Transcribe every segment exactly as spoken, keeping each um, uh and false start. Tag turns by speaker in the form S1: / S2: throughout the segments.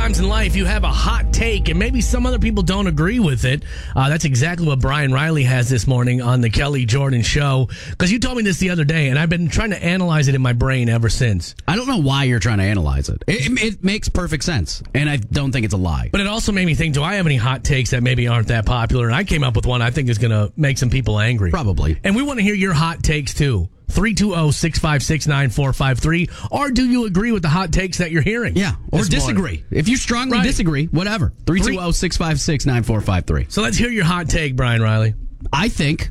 S1: Sometimes in life you have a hot take and maybe some other people don't agree with it. Uh, that's exactly what Brian Riley has this morning on the Kelly Jordan Show. Because you told me this the other day and I've been trying to analyze it in my brain ever since.
S2: I don't know why you're trying to analyze it. It, it. it makes perfect sense, and I don't think it's a lie.
S1: But it also made me think, do I have any hot takes that maybe aren't that popular? And I came up with one I think is going to make some people angry.
S2: Probably.
S1: And we want to hear your hot takes too. three two zero, six five six, nine four five three. Or do you agree with the hot takes that you're hearing?
S2: Yeah, or disagree.
S1: Morning?
S2: If you strongly
S1: right.
S2: disagree, whatever. three two zero, six five six, nine four five three.
S1: So let's hear your hot take, Brian Riley.
S2: I think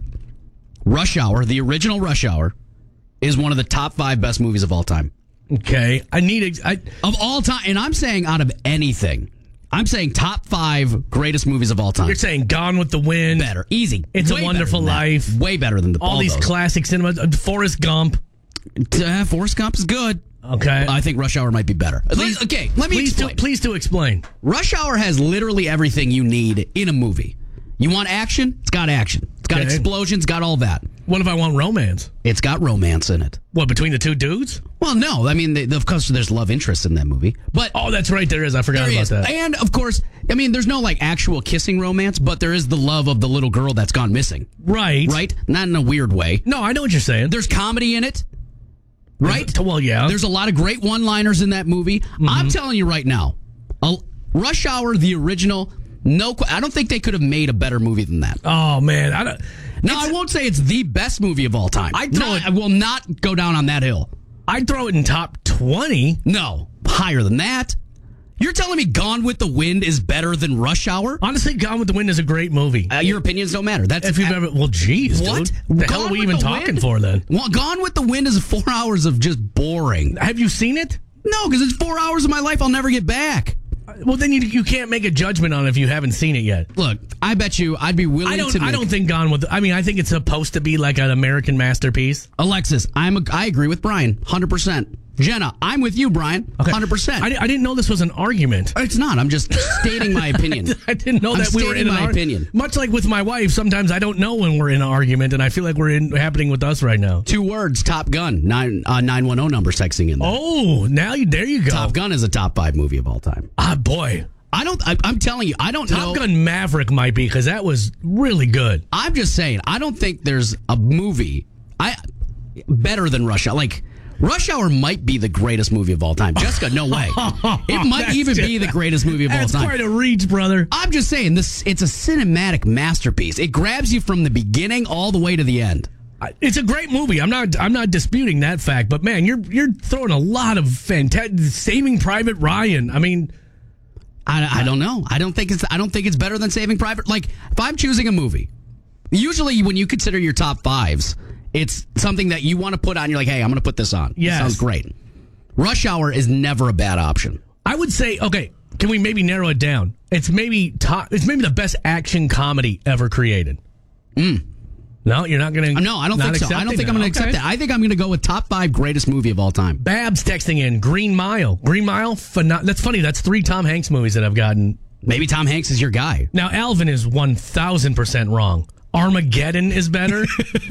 S2: Rush Hour, the original Rush Hour, is one of the top five best movies of all time.
S1: Okay. I need... Ex- I,
S2: of all time. And I'm saying out of anything. I'm saying top five greatest movies of all time.
S1: You're saying Gone with the Wind.
S2: Better. Easy.
S1: It's
S2: Way
S1: a Wonderful Life.
S2: Way better than the
S1: all, all these
S2: those.
S1: classic cinemas. Uh, Forrest Gump.
S2: Uh, Forrest Gump is good.
S1: Okay.
S2: I think Rush Hour might be better.
S1: Please,
S2: okay, let me
S1: please
S2: explain.
S1: Do, please do explain.
S2: Rush Hour has literally everything you need in a movie. You want action? It's got action. It's got okay. explosions, got all that.
S1: What if I want romance?
S2: It's got romance in it.
S1: What, between the two dudes?
S2: Well, no. I mean, they, of course, there's love interest in that movie. But
S1: oh, that's right. There is. I forgot about
S2: is.
S1: that.
S2: And, of course, I mean, there's no, like, actual kissing romance, but there is the love of the little girl that's gone missing.
S1: Right.
S2: Right? Not in a weird way.
S1: No, I know what you're saying.
S2: There's comedy in it. Right?
S1: Well, yeah.
S2: There's a lot of great one-liners in that movie. Mm-hmm. I'm telling you right now, a Rush Hour, the original, no, I don't think they could have made a better movie than that.
S1: Oh, man. I don't...
S2: Now, I won't say it's the best movie of all time.
S1: I'd throw
S2: no,
S1: it,
S2: I will not go down on that hill.
S1: I'd throw it in top twenty.
S2: No, higher than that. You're telling me Gone with the Wind is better than Rush Hour?
S1: Honestly, Gone with the Wind is a great movie.
S2: Uh, your opinions don't matter. That's
S1: if you've ever. Well, geez,
S2: what?
S1: Dude. The
S2: Gone
S1: hell are we
S2: with
S1: even
S2: the
S1: talking
S2: Wind?
S1: for then?
S2: Well, Gone with the Wind is four hours of just boring.
S1: Have you seen it?
S2: No, because it's four hours of my life I'll never get back.
S1: Well, then you you can't make a judgment on it if you haven't seen it yet.
S2: Look, I bet you I'd be willing
S1: I don't,
S2: to. Make,
S1: I don't think Gone with. I mean, I think it's supposed to be like an American masterpiece.
S2: Alexis, I'm. A, I agree with Brian, one hundred percent. Jenna, I'm with you, Brian,
S1: okay.
S2: one hundred percent.
S1: I, I didn't know this was an argument.
S2: It's not. I'm just stating my opinion.
S1: I didn't know
S2: I'm
S1: that we were in
S2: my
S1: an
S2: opinion.
S1: Ar- Much like with my wife, sometimes I don't know when we're in an argument, and I feel like we're in happening with us right now.
S2: Two words: Top Gun. Nine uh, nine one zero number texting in there.
S1: Oh, now you there you go.
S2: Top Gun is a top five movie of all time.
S1: Ah, boy.
S2: I don't. I, I'm telling you, I don't
S1: Top
S2: know.
S1: Top Gun Maverick might be because that was really good.
S2: I'm just saying, I don't think there's a movie I better than Rush Hour. Like Rush Hour might be the greatest movie of all time. Jessica, no way. It might even just, be the greatest movie of all time.
S1: That's quite a reach, brother.
S2: I'm just saying, this. It's a cinematic masterpiece. It grabs you from the beginning all the way to the end.
S1: It's a great movie. I'm not. I'm not disputing that fact. But man, you're you're throwing a lot of fantastic. Saving Private Ryan. I mean.
S2: I, I don't know. I don't think it's. I don't think it's better than Saving Private. Like if I'm choosing a movie, usually when you consider your top fives, it's something that you want to put on. You're like, hey, I'm going to put this on.
S1: Yeah,
S2: sounds great. Rush Hour is never a bad option.
S1: I would say, okay, can we maybe narrow it down? It's maybe top. It's maybe the best action comedy ever created.
S2: Mm.
S1: No, you're not going to.
S2: No, I don't think so. I don't think I'm going to
S1: okay.
S2: accept that. I think I'm going to go with top five greatest movie of all time.
S1: Babs texting in Green Mile. Green Mile, phenom- that's funny. That's three Tom Hanks movies that I've gotten.
S2: Maybe Tom Hanks is your guy.
S1: Now, Alvin is one thousand percent wrong. Armageddon is better.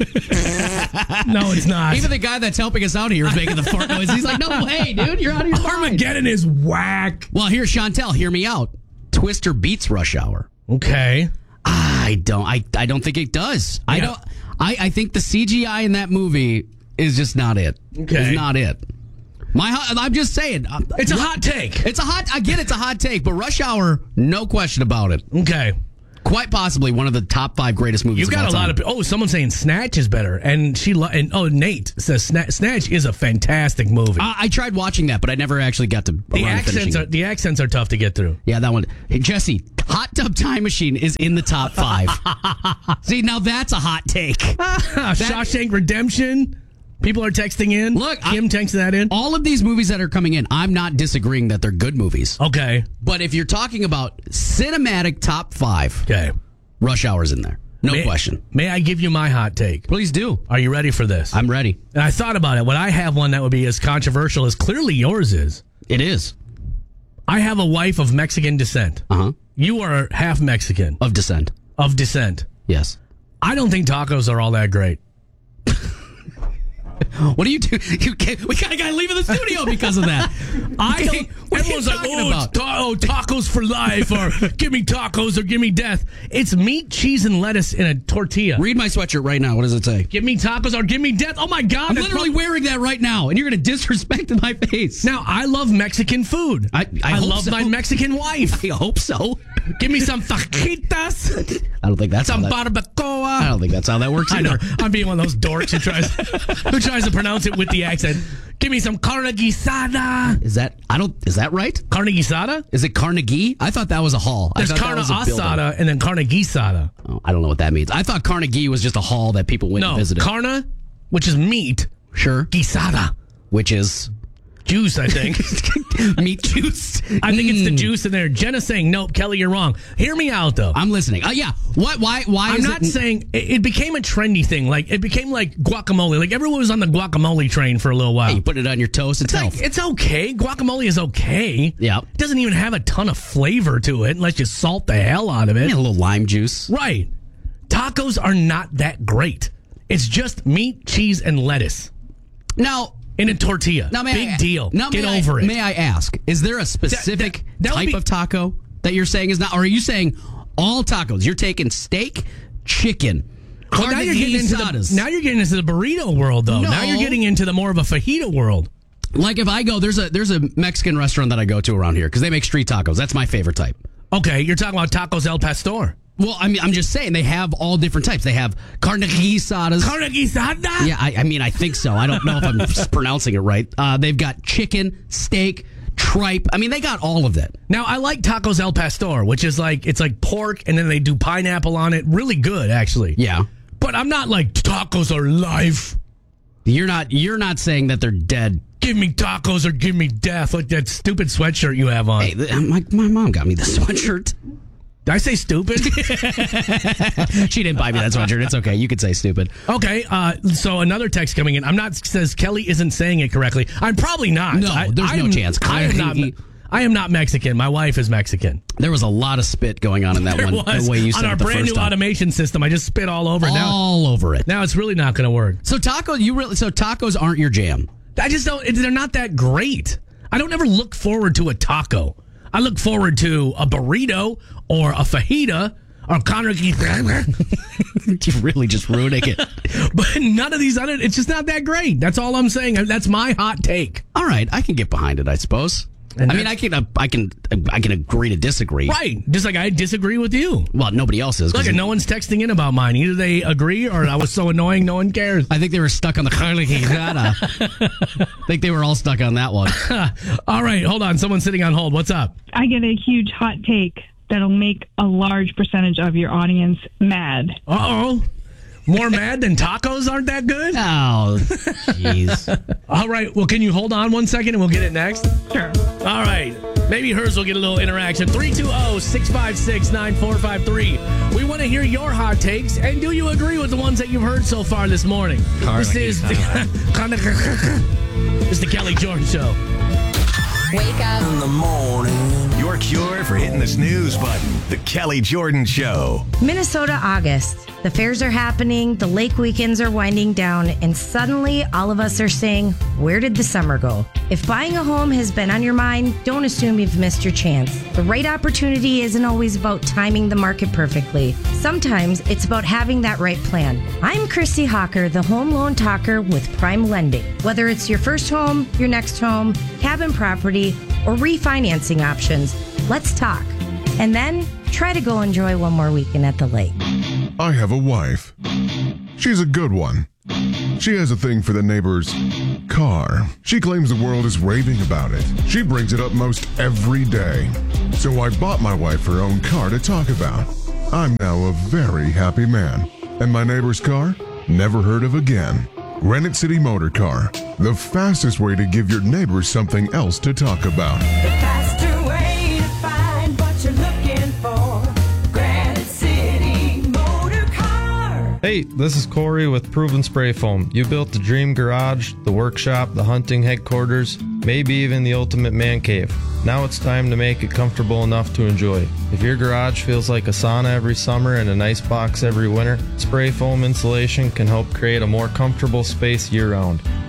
S1: No, it's not.
S2: Even the guy that's helping us out here is making the fart noise. He's like, no way, dude. You're out of your mind.
S1: Armageddon is whack.
S2: Well, here, Chantel, hear me out. Twister beats Rush Hour.
S1: Okay.
S2: I don't. I, I don't think it does. Yeah. I don't. I, I think the C G I in that movie is just not it.
S1: Okay,
S2: it's not it. My, I'm just saying.
S1: It's a hot take.
S2: It's a hot. I get it's a hot take, but Rush Hour, no question about it.
S1: Okay,
S2: quite possibly one of the top five greatest movies.
S1: You got
S2: of all
S1: a lot
S2: time.
S1: of. Oh, someone's saying Snatch is better, and she lo- and oh Nate says Snatch, Snatch is a fantastic movie.
S2: Uh, I tried watching that, but I never actually got to.
S1: The accents are
S2: it.
S1: the accents are tough to get through.
S2: Yeah, that one. Hey, Jesse, Hot Tub Time Machine is in the top five. See, now that's a hot take. that,
S1: Shawshank Redemption. People are texting in.
S2: Look,
S1: Kim I, texted that in.
S2: All of these movies that are coming in, I'm not disagreeing that they're good movies.
S1: Okay.
S2: But if you're talking about cinematic top five,
S1: okay,
S2: Rush Hour's in there. No
S1: may,
S2: question.
S1: May I give you my hot take?
S2: Please do.
S1: Are you ready for this?
S2: I'm ready.
S1: And I thought about it. When I have one that would be as controversial as clearly yours is.
S2: It is.
S1: I have a wife of Mexican descent.
S2: Uh-huh.
S1: You are half Mexican.
S2: Of descent.
S1: Of descent.
S2: Yes.
S1: I don't think tacos are all that great.
S2: What do you do? You can't, we kind of got to leave the studio because of that.
S1: I don't.
S2: What
S1: Everyone's
S2: are you
S1: like,
S2: talking
S1: oh,
S2: about?
S1: it's ta- oh, tacos for life, or give me tacos or give me death. It's meat, cheese, and lettuce in a tortilla.
S2: Read my sweatshirt right now. What does it say?
S1: Give me tacos or give me death. Oh, my God.
S2: I'm
S1: that's
S2: literally
S1: prob-
S2: wearing that right now, and you're going to disrespect my face.
S1: Now, I love Mexican food.
S2: I- I hope
S1: love
S2: so.
S1: my Mexican wife.
S2: I hope so.
S1: Give me some fajitas,
S2: I don't think that's
S1: some
S2: how that,
S1: barbacoa.
S2: I don't think that's how that works
S1: I know.
S2: either.
S1: I'm being one of those dorks who tries who tries to pronounce it with the accent. Give me some carne guisada.
S2: Is that I don't is that right?
S1: Carne guisada?
S2: Is it Carnegie? I thought that was a hall. I
S1: There's
S2: thought that
S1: carne
S2: was a building.
S1: asada and then carne guisada.
S2: Oh, I don't know what that means. I thought Carnegie was just a hall that people went
S1: No,
S2: and visited.
S1: carne, which is meat,
S2: Sure.
S1: guisada,
S2: Which is
S1: juice, I think.
S2: meat juice.
S1: I think it's the
S2: Mm.
S1: juice in there. Jenna's saying, nope, Kelly, you're wrong. Hear me out, though.
S2: I'm listening. Uh, yeah. What? Why? Why?
S1: I'm
S2: is
S1: not
S2: it,
S1: saying it, it became a trendy thing. Like it became like guacamole. Like everyone was on the guacamole train for a little while.
S2: Hey, you put it on your toast. It's,
S1: It's
S2: health.
S1: like, it's okay. Guacamole is okay.
S2: Yeah.
S1: It doesn't even have a ton of flavor to it unless you salt the hell out of it.
S2: Yeah, a little lime juice.
S1: Right. Tacos are not that great. It's just meat, cheese, and lettuce
S2: Now,
S1: in a tortilla.
S2: now may
S1: Big
S2: I,
S1: deal.
S2: Now,
S1: Get
S2: may
S1: over
S2: I,
S1: it.
S2: May I ask? Is there a specific
S1: that- that would
S2: type
S1: be-
S2: of taco that you're saying is not? Or are you saying all tacos? You're taking steak, chicken,
S1: Well, now you're getting into the
S2: carnitas.
S1: now you're getting into the burrito world, though.
S2: No.
S1: Now you're getting into the more of a fajita world.
S2: Like if I go, there's a there's a Mexican restaurant that I go to around here because they make street tacos. That's my favorite type.
S1: Okay, you're talking about tacos El Pastor.
S2: Well, I mean, I'm just saying they have all different types. They have carne guisadas.
S1: Carne guisada?
S2: Yeah, I, I mean, I think so. I don't know if I'm just pronouncing it right. Uh, they've got chicken, steak, tripe. I mean, they got all of that.
S1: Now I like tacos El Pastor, which is like it's like pork and then they do pineapple on it. Really good, actually.
S2: Yeah,
S1: But I'm not like tacos are life.
S2: you're not you're not saying that they're dead.
S1: Give me tacos or give me death, like that stupid sweatshirt you have on.
S2: Hey, th- my my mom got me this sweatshirt.
S1: Did I say stupid?
S2: She didn't buy me that sweatshirt. It's okay. You could say stupid.
S1: Okay, uh, so another text coming in. I'm not says Kelly isn't saying it correctly. I'm probably not.
S2: No,
S1: I,
S2: there's
S1: I
S2: no
S1: am,
S2: chance.
S1: I am not.
S2: Claire-
S1: I am not Mexican. My wife is Mexican.
S2: There was a lot of spit going on in that
S1: There
S2: one.
S1: was
S2: The way you
S1: on
S2: said
S1: our
S2: it the
S1: brand
S2: first
S1: new
S2: time.
S1: automation system. I just spit all over it. Now,
S2: all over it.
S1: now it's really not going to work.
S2: So taco, you really so tacos aren't your jam.
S1: I just don't. They're not that great. I don't ever look forward to a taco. I look forward to a burrito or a fajita or carne guisada.
S2: You're really just ruining it.
S1: But none of these other. It's just not that great. That's all I'm saying. That's my hot take.
S2: All right, I can get behind it, I suppose.
S1: And
S2: I mean, I can, uh, I can, I can agree to disagree.
S1: Right. Just like I disagree with you.
S2: Well, nobody else is. 'cause
S1: Look, and no one's texting in about mine. Either they agree or I was so annoying no one cares.
S2: I think they were stuck on the carne guisada. I think they were all stuck on that one.
S1: All right, hold on. Someone's sitting on hold. What's up?
S3: I get a huge hot take that'll make a large percentage of your audience mad.
S1: Uh-oh. More mad than tacos aren't that good?
S2: Oh, jeez.
S1: All right. Well, can you hold on one second and we'll get it next?
S3: Sure.
S1: All right. Maybe hers will get a little interaction. three two zero, six five six, nine four five three. We want to hear your hot takes. And do you agree with the ones that you've heard so far this morning? This is the, this is the Kelly Jordan Show.
S4: Wake up
S5: in the morning.
S6: Your cure for hitting the snooze button. The Kelly Jordan Show.
S7: Minnesota August. The fairs are happening, the lake weekends are winding down, and suddenly all of us are saying, where did the summer go? If buying a home has been on your mind, don't assume you've missed your chance. The right opportunity isn't always about timing the market perfectly. Sometimes it's about having that right plan. I'm Christy Hawker, the home loan talker with Prime Lending. Whether it's your first home, your next home, cabin property, or refinancing options, let's talk. And then try to go enjoy one more weekend at the lake.
S8: I have a wife. She's a good one. She has a thing for the neighbor's car. She claims the world is raving about it. She brings it up most every day. So I bought my wife her own car to talk about. I'm now a very happy man. And my neighbor's car? Never heard of again. Granite City Motor Car. The fastest way to give your neighbors something else to talk about.
S9: The faster way to find what you're looking for. Granite City Motor Car.
S10: Hey, this is Corey with Proven Spray Foam. You built the dream garage, the workshop, the hunting headquarters, maybe even the ultimate man cave. Now it's time to make it comfortable enough to enjoy. If your garage feels like a sauna every summer and an ice box every winter, spray foam insulation can help create a more comfortable space year-round.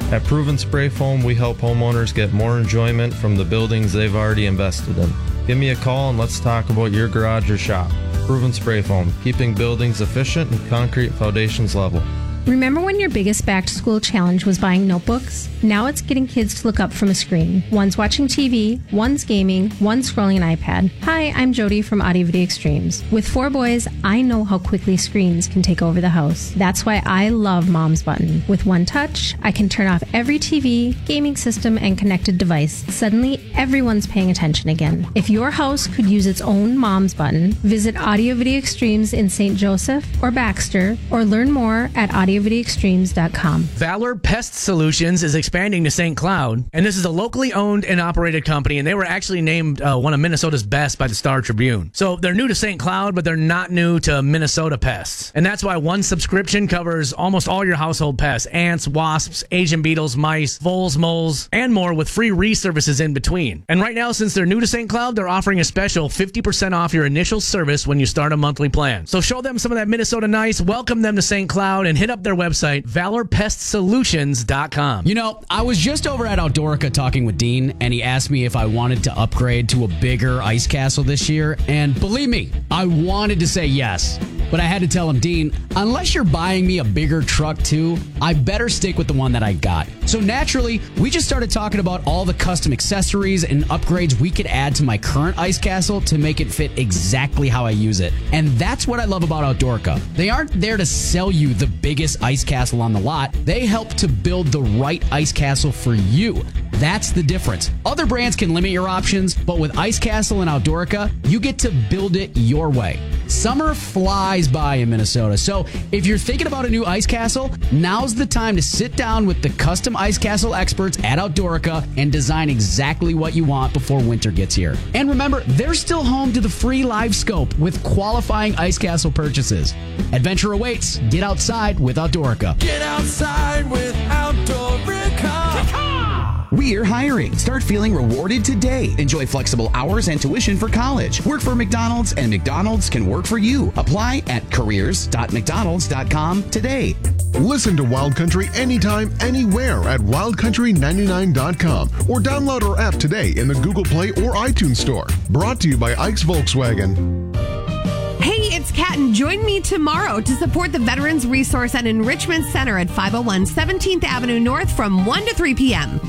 S10: At Proven Spray Foam, we help homeowners get more enjoyment from the buildings they've already invested in. Give me a call and let's talk about your garage or shop. Proven Spray Foam, keeping buildings efficient and concrete foundations level.
S5: Remember when your biggest back-to-school challenge was buying notebooks? Now it's getting kids to look up from a screen. One's watching T V, one's gaming, one's scrolling an iPad. Hi, I'm Jody from Audio Video Extremes. With four boys, I know how quickly screens can take over the house. That's why I love Mom's Button. With one touch, I can turn off every T V, gaming system, and connected device. Suddenly, everyone's paying attention again. If your house could use its own Mom's Button, visit Audio Video Extremes in Saint Joseph or Baxter, or learn more at audio video extremes dot com.
S1: Valor Pest Solutions is expanding to Saint Cloud, and this is a locally owned and operated company, and they were actually named uh, one of Minnesota's best by the Star Tribune. So they're new to Saint Cloud, but they're not new to Minnesota pests. And that's why one subscription covers almost all your household pests: ants, wasps, Asian beetles, mice, voles, moles, and more, with free reservices in between. And right now, since they're new to Saint Cloud, they're offering a special fifty percent off your initial service when you start a monthly plan. So show them some of that Minnesota nice, welcome them to Saint Cloud, and hit up their website, valor pest solutions dot com.
S2: You know, I was just over at Outdoorica talking with Dean, and he asked me if I wanted to upgrade to a bigger ice castle this year. And believe me, I wanted to say yes. But I had to tell him, Dean, unless you're buying me a bigger truck too, I better stick with the one that I got. So naturally, we just started talking about all the custom accessories and upgrades we could add to my current ice castle to make it fit exactly how I use it. And that's what I love about Outdoorica. They aren't there to sell you the biggest ice castle on the lot. They help to build the right ice castle for you. That's the difference. Other brands can limit your options, but with Ice Castle and Outdoorica, you get to build it your way. Summer flies by in Minnesota, so if you're thinking about a new ice castle, now's the time to sit down with the custom ice castle experts at Outdoorica and design exactly what you want before winter gets here. And remember, they're still home to the free live scope with qualifying ice castle purchases. Adventure awaits. Get outside with Outdoorica.
S9: Get outside with Outdoorica.
S11: We're hiring. Start feeling rewarded today. Enjoy flexible hours and tuition for college. Work for McDonald's, and McDonald's can work for you. Apply at careers dot mcdonalds dot com today.
S8: Listen to Wild Country anytime, anywhere at wild country ninety-nine dot com or download our app today in the Google Play or iTunes Store. Brought to you by Ike's Volkswagen.
S12: Hey, it's Kat, and join me tomorrow to support the Veterans Resource and Enrichment Center at five oh one seventeenth Avenue North from one to three p.m.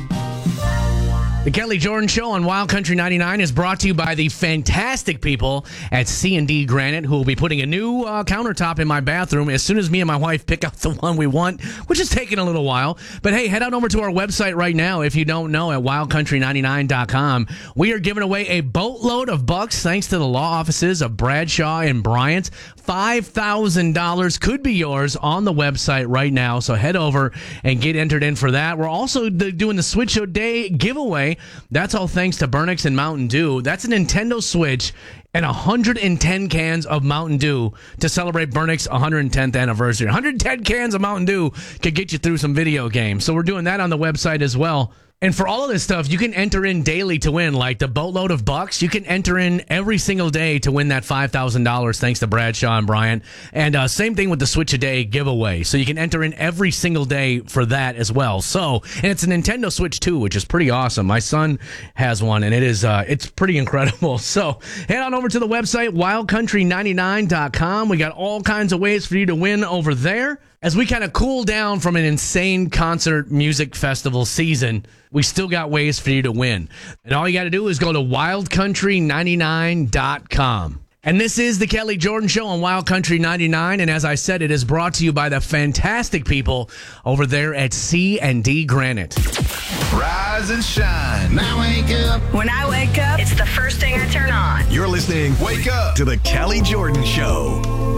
S1: The Kelly Jordan Show on Wild Country ninety-nine is brought to you by the fantastic people at C and D Granite, who will be putting a new uh, countertop in my bathroom as soon as me and my wife pick out the one we want, which is taking a little while. But hey, head on over to our website right now if you don't know, at wild country ninety-nine dot com. We are giving away a boatload of bucks thanks to the law offices of Bradshaw and Bryant. five thousand dollars could be yours on the website right now, so head over and get entered in for that. We're also the, doing the Switch Show Day giveaway. That's all thanks to Burnix and Mountain Dew. That's a Nintendo Switch and one hundred ten cans of Mountain Dew to celebrate Burnix's one hundred tenth anniversary. one hundred ten cans of Mountain Dew could get you through some video games. So we're doing that on the website as well. And for all of this stuff, you can enter in daily to win, like the boatload of bucks. You can enter in every single day to win that five thousand dollars thanks to Bradshaw and Bryant. And uh, same thing with the Switch a Day giveaway. So you can enter in every single day for that as well. So, and it's a Nintendo Switch too, which is pretty awesome. My son has one, and it is uh, it's pretty incredible. So head on over to the website, wild country ninety-nine dot com. We got all kinds of ways for you to win over there. As we kind of cool down from an insane concert music festival season, we still got ways for you to win. And all you got to do is go to wild country ninety-nine dot com. And this is the Kelly Jordan Show on Wild Country ninety-nine. And as I said, it is brought to you by the fantastic people over there at C and D Granite.
S6: Rise and shine. Now wake up.
S4: When I wake up, it's the first thing I turn on.
S6: You're listening, Wake Up, to the Kelly Jordan Show.